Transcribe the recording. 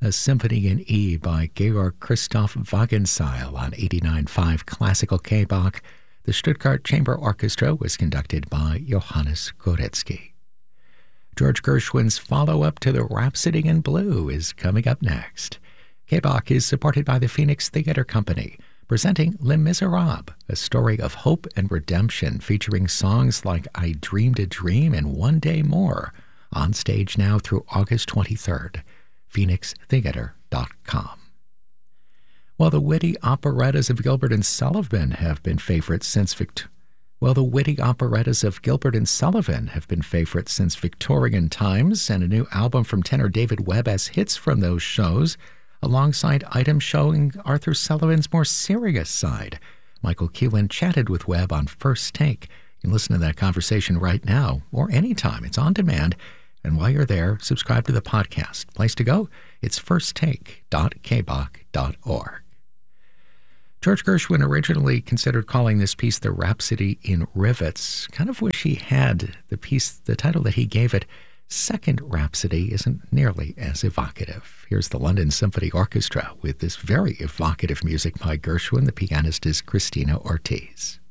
a symphony in E by Georg Christoph Wagenseil on 89.5 Classical K-Bach. The Stuttgart Chamber Orchestra was conducted by Johannes Goretzky. George Gershwin's follow-up to the Rhapsody in Blue is coming up next. K-Bach is supported by the Phoenix Theatre Company, presenting Les Miserables, a story of hope and redemption featuring songs like I Dreamed a Dream and One Day More, on stage now through August 23rd. PhoenixTheater.com. While the witty operettas of Gilbert and Sullivan have been favorites since Victorian times, and a new album from tenor David Webb has hits from those shows, alongside items showing Arthur Sullivan's more serious side. Michael Keelan chatted with Webb on First Take. You can listen to that conversation right now or anytime. It's on demand. And while you're there, subscribe to the podcast. Place to go? It's firsttake.kbach.org. George Gershwin originally considered calling this piece the Rhapsody in Rivets. Kind of wish he had the title that he gave it. Second Rhapsody isn't nearly as evocative. Here's the London Symphony Orchestra with this very evocative music by Gershwin. The pianist is Christina Ortiz.